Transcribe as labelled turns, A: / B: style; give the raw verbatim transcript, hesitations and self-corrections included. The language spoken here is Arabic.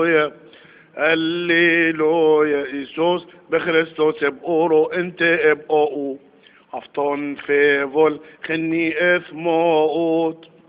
A: هللويا إيسوس بخريستوس بقولو انت بقو. هفتون فيفول خني اثموت